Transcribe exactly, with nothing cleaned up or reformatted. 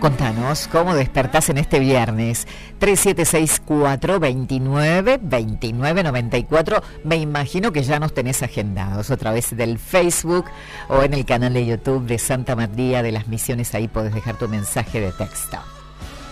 contanos cómo despertás en este viernes. tres siete seis cuatro, dos nueve, dos nueve nueve cuatro. Me imagino que ya nos tenés agendados a través del Facebook o en el canal de YouTube de Santa María de las Misiones. Ahí podés dejar tu mensaje de texto.